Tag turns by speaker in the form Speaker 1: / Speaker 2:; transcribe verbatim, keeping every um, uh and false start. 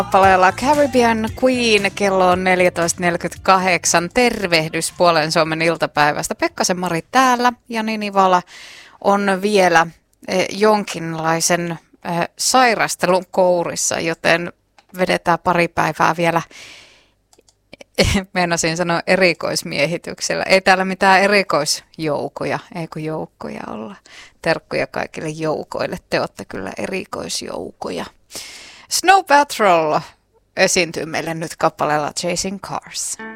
Speaker 1: Kappaleella Caribbean Queen, kello on neljätoista neljäkymmentäkahdeksan. Tervehdys Puolen Suomen iltapäivästä. Pekkasen Mari täällä ja Ninivala on vielä eh, jonkinlaisen eh, sairastelun kourissa, joten vedetään pari päivää vielä, meinasin sanoa erikoismiehityksellä. Ei täällä mitään erikoisjoukoja, ei kun joukkoja olla. Terkkuja kaikille joukoille, te olette kyllä erikoisjoukoja. Snow Patrol esiintyy meille nyt kappaleella Chasing Cars.